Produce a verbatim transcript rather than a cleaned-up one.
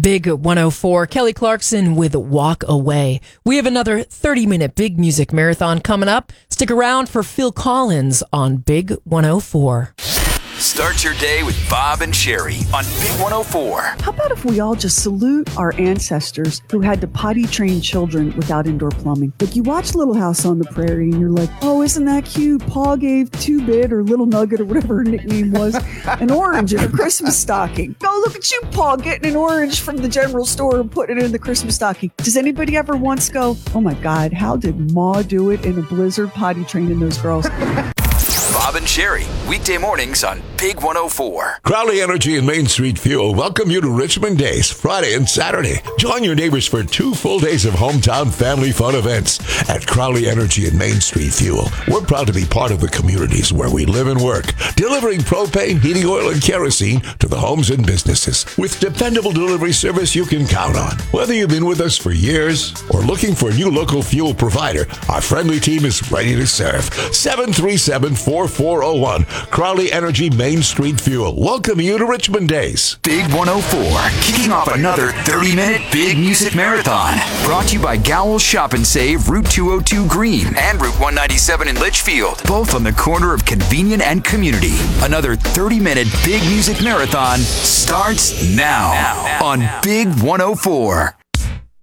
Big one oh four, Kelly Clarkson with Walk Away. We have another thirty-minute Big Music Marathon coming up. Stick around for Phil Collins on Big one oh four. Start your day with Bob and Sherry on Big one oh four. How about if we all just salute our ancestors who had to potty train children without indoor plumbing? Like, you watch Little House on the Prairie and you're like, oh, isn't that cute? Pa gave Two-Bit or Little Nugget or whatever her nickname was an orange in a Christmas stocking. Oh, look at you, Pa, getting an orange from the general store and putting it in the Christmas stocking. Does anybody ever once go, oh my God, how did Ma do it in a blizzard potty training those girls? Bob and Sherry, weekday mornings on Big one oh four. Crowley Energy and Main Street Fuel welcome you to Richmond Days, Friday and Saturday. Join your neighbors for two full days of hometown family fun events at Crowley Energy and Main Street Fuel. We're proud to be part of the communities where we live and work, delivering propane, heating oil, and kerosene to the homes and businesses with dependable delivery service you can count on. Whether you've been with us for years or looking for a new local fuel provider, our friendly team is ready to serve. seven three seven, four four zero one. Crowley Energy Main Street Fuel. Welcome you to Richmond Days. Big one oh four, kicking off another thirty-minute Big Music Marathon. Brought to you by Gowell Shop and Save, Route two oh two Green and Route one ninety-seven in Litchfield. Both on the corner of Convenient and Community. Another thirty-minute Big Music Marathon starts now, now, now on now. Big one oh four.